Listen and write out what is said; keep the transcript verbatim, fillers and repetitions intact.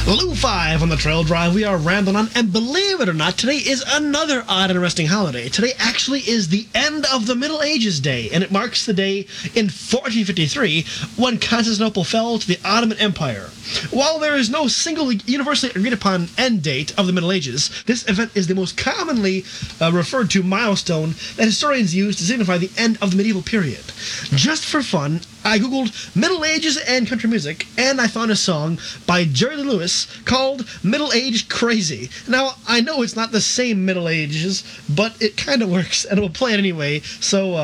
Lou five on the Trail Drive. We are rambling on, and believe it or not, today is another odd and interesting holiday. Today actually is the end of the Middle Ages Day, and it marks the day in fourteen fifty-three when Constantinople fell to the Ottoman Empire. While there is no single universally agreed upon end date of the Middle Ages, this event is the most commonly uh, referred to milestone that historians use to signify the end of the medieval period. Just for fun, I googled Middle Ages and country music, and I found a song by Jerry Lee Lewis called Middle Age Crazy. Now, I know it's not the same Middle Ages, but it kind of works, and we'll play it anyway, so... Uh,